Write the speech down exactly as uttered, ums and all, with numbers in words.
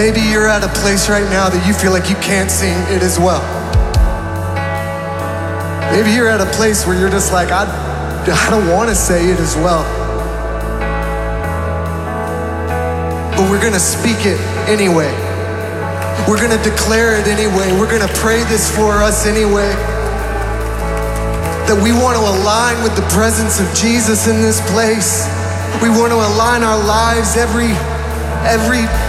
Maybe you're at a place right now that you feel like you can't sing it as well. Maybe you're at a place where you're just like, I, I don't want to say it as well. But we're gonna speak it anyway. We're gonna declare it anyway. We're gonna pray this for us anyway. That we want to align with the presence of Jesus in this place. We want to align our lives every, every